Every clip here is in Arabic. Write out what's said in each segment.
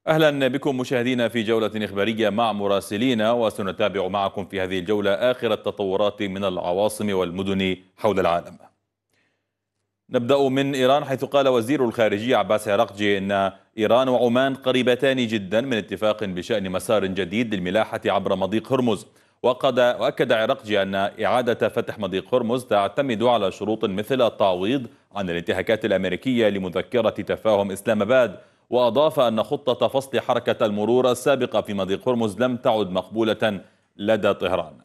أهلا بكم مشاهدينا في جولة إخبارية مع مراسلينا، وسنتابع معكم في هذه الجولة آخر التطورات من العواصم والمدن حول العالم. نبدأ من إيران، حيث قال وزير الخارجية عباس عراقجي أن إيران وعمان قريبتان جدا من اتفاق بشأن مسار جديد للملاحة عبر مضيق هرمز. وأكد عراقجي أن إعادة فتح مضيق هرمز تعتمد على شروط مثل التعويض عن الانتهاكات الأمريكية لمذكرة تفاهم إسلام آباد. وأضاف أن خطة فصل حركة المرور السابقة في مضيق هرمز لم تعد مقبولة لدى طهران.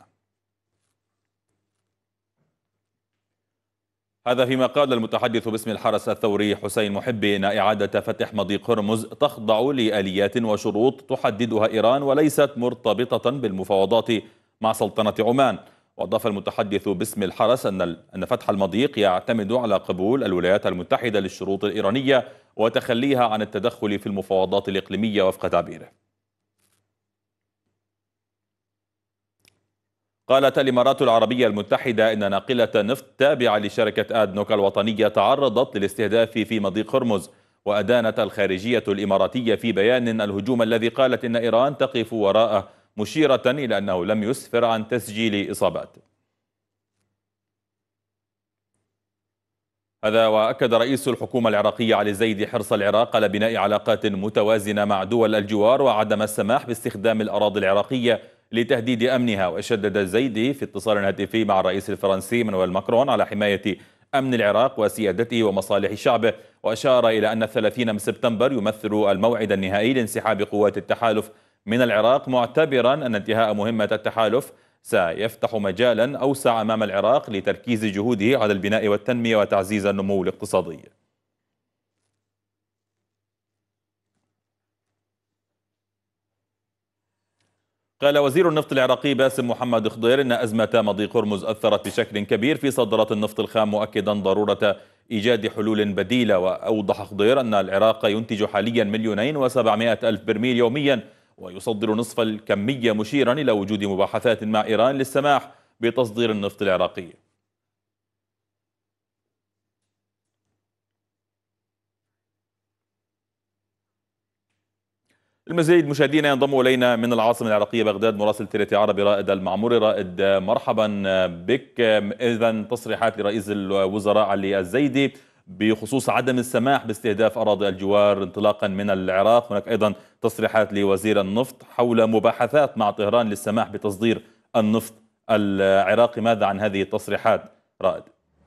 هذا فيما قال المتحدث باسم الحرس الثوري حسين محبي أن إعادة فتح مضيق هرمز تخضع لآليات وشروط تحددها إيران وليست مرتبطة بالمفاوضات مع سلطنة عمان. وأضاف المتحدث باسم الحرس أن فتح المضيق يعتمد على قبول الولايات المتحدة للشروط الإيرانية وتخليها عن التدخل في المفاوضات الإقليمية وفق تعبيره. قالت الإمارات العربية المتحدة إن ناقلة نفط تابعة لشركة آدنوك الوطنية تعرضت للاستهداف في مضيق هرمز. وأدانت الخارجية الإماراتية في بيان الهجوم الذي قالت إن إيران تقف وراءه، مشيرة إلى أنه لم يسفر عن تسجيل إصابات. هذا وأكد رئيس الحكومة العراقية علي الزيدي حرص العراق على بناء علاقات متوازنة مع دول الجوار وعدم السماح باستخدام الأراضي العراقية لتهديد أمنها. وشدد الزيدي في اتصال هاتفي مع الرئيس الفرنسي مانويل ماكرون على حماية أمن العراق وسيادته ومصالح شعبه، وأشار إلى أن 30 من سبتمبر يمثل الموعد النهائي لانسحاب قوات التحالف من العراق، معتبرا أن انتهاء مهمة التحالف سيفتح مجالا أوسع أمام العراق لتركيز جهوده على البناء والتنمية وتعزيز النمو الاقتصادي. قال وزير النفط العراقي باسم محمد خضير إن أزمة مضيق هرمز أثرت بشكل كبير في صادرات النفط الخام، مؤكدا ضرورة إيجاد حلول بديلة. وأوضح خضير أن العراق ينتج حاليا 2,700,000 برميل يوميا ويصدر نصف الكمية، مشيرا إلى وجود مباحثات مع إيران للسماح بتصدير النفط العراقي. المزيد مشاهدينا ينضم إلينا من العاصمة العراقية بغداد مراسل تيرتي عربي رائد المعموري. رائد، مرحبا بك. إذا تصريحات لرئيس الوزراء علي الزيدي بخصوص عدم السماح باستهداف أراضي الجوار انطلاقا من العراق، هناك أيضا تصريحات لوزير النفط حول مباحثات مع طهران للسماح بتصدير النفط العراقي. ماذا عن هذه التصريحات رائد؟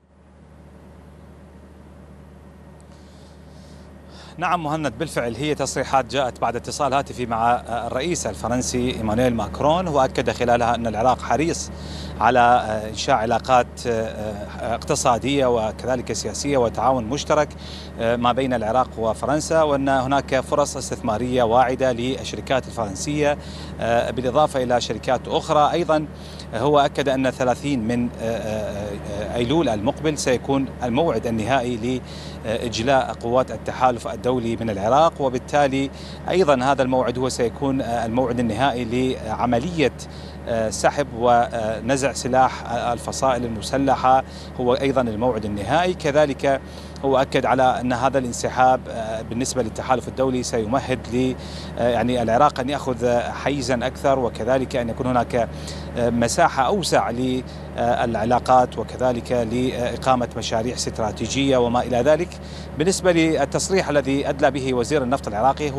نعم مهند، بالفعل هي تصريحات جاءت بعد اتصال هاتفي مع الرئيس الفرنسي ايمانويل ماكرون، وأكد خلالها أن العراق حريص على إنشاء علاقات اقتصادية وكذلك سياسية وتعاون مشترك ما بين العراق وفرنسا، وأن هناك فرص استثمارية واعدة للشركات الفرنسية بالإضافة إلى شركات أخرى. أيضا هو أكد أن 30 من أيلول المقبل سيكون الموعد النهائي لإجلاء قوات التحالف الدولي من العراق، وبالتالي أيضا هذا الموعد هو سيكون الموعد النهائي لعملية سحب ونزع سلاح الفصائل المسلحة، هو أيضا الموعد النهائي. كذلك هو أكد على أن هذا الانسحاب بالنسبة للتحالف الدولي سيمهد يعني العراق أن يأخذ حيزا أكثر، وكذلك أن يكون هناك مساحة أوسع للعلاقات وكذلك لإقامة مشاريع استراتيجية وما إلى ذلك. بالنسبة للتصريح الذي أدلى به وزير النفط العراقي،